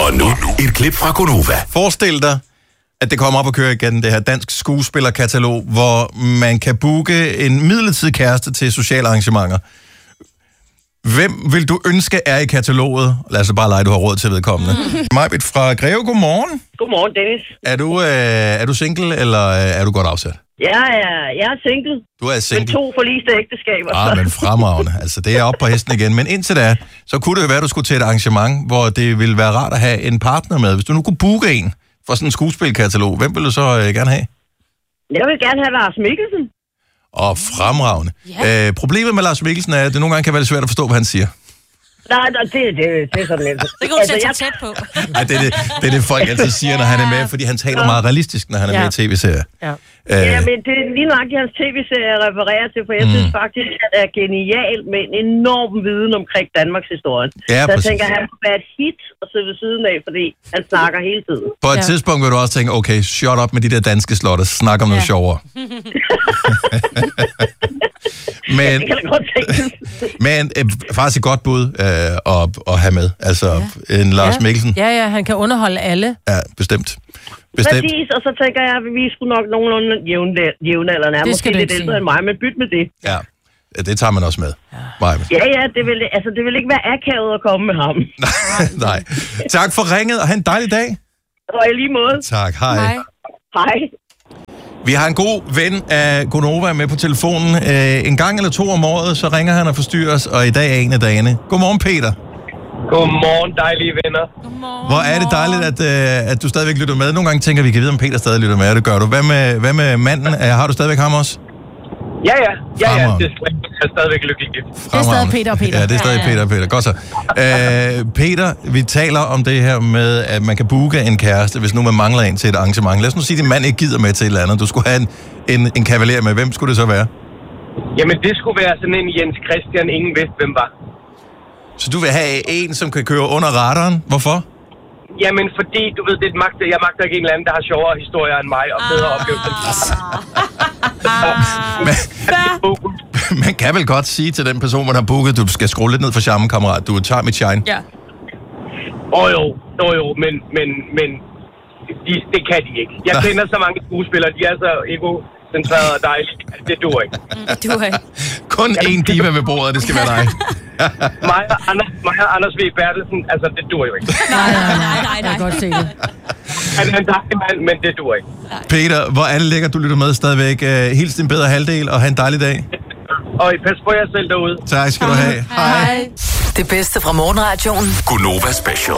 Og nu et klip fra Gonova. Forestil dig, at det kommer op og kører igen, det her dansk skuespillerkatalog, hvor man kan booke en midlertidig kæreste til sociale arrangementer. Hvem vil du ønske er i kataloget? Lad os bare lege, du har råd til vedkommende. Majbrit fra Greve, godmorgen. Godmorgen, Dennis. Er du single, eller er du godt afsat? Jeg er single. Du er single. Med 2 forliste ægteskaber. Men fremragende. Altså, det er op på hesten igen. Men indtil da, så kunne det jo være, at du skulle til et arrangement, hvor det ville være rart at have en partner med. Hvis du nu kunne booke en for sådan en skuespilkatalog, hvem vil du så gerne have? Jeg vil gerne have Lars Mikkelsen. Og fremragende. Yeah. Problemet med Lars Mikkelsen er, at det nogle gange kan være svært at forstå, hvad han siger. Nej, det er sådan lidt. Det kan du sætte sig tæt på. Ja, det er det, folk altid siger, når han er med, fordi han taler meget realistisk, når han er med i tv-serier. Ja, men det er lige nøjagtigt hans tv-serie, jeg refererer til, for jeg synes faktisk, at han er genial med en enorm viden omkring Danmarks historie. Ja, så jeg tænker, at han må være et hit at sidde ved siden af, fordi han snakker hele tiden. På et tidspunkt vil du også tænke, okay, shut up med de der danske slotte, snak om noget sjovere. Men faktisk et godt bud at have med. Altså en Lars Mikkelsen. Ja, han kan underholde alle. Ja, bestemt. Præcis, og så tænker jeg, at vi skulle nok nogenlunde jævnaldrende. Det måske lidt ældre end mig, men byt med det. Ja, det tager man også med. Ja, det vil ikke være akavet at komme med ham. Nej. Tak for ringet, og have en dejlig dag. Og i lige måde. Tak, hej. Hej. Vi har en god ven af Gonova med på telefonen. En gang eller 2 om året, så ringer han og forstyrrer os, og i dag er en af dagene. Godmorgen, Peter. Godmorgen, dejlige venner. Godmorgen. Hvor er det dejligt, at du stadigvæk lytter med. Nogle gange tænker vi, kan vide, om Peter stadig lytter med, og det gør du. Hvad med manden? Har du stadigvæk ham også? Ja. Det er stadigvæk lykkelig. Det er stadig Peter og Peter. Ja, det er stadig Peter og Peter. Godt så. Peter, vi taler om det her med, at man kan booke en kæreste, hvis nu man mangler en til et arrangement. Lad os nu sige, at din mand ikke gider med til et eller andet. Du skulle have en kavaler med. Hvem skulle det så være? Jamen, det skulle være sådan en Jens Christian, ingen vidste, hvem var. Så du vil have en, som kan køre under radaren? Hvorfor? Jamen, fordi, du ved, jeg magter ikke en eller anden, der har sjovere historier end mig, og bedre oplevelser. Man kan vel godt sige til den person, man har booket, du skal skrue lidt ned for charmen, kammerat. Du tager mit shine. Ja. Jo, men det kan de ikke. Jeg kender så mange skuespillere, de er så egocentrerede og dejlige. Det duer ikke. Kun én diva ved bordet, det skal være dig. mig og Anders V. Bertelsen, altså det duer jo ikke. Nej. Jeg kan godt se det. Han er en dejlig mand, men det duer ikke. Peter, hvor er det lækkert, du lytter med stadigvæk. Hils din bedre halvdel, og have en dejlig dag. Og pas på jer selv derude. Tak skal du have. Hej. Det bedste fra morgenradioen. Gonova Special.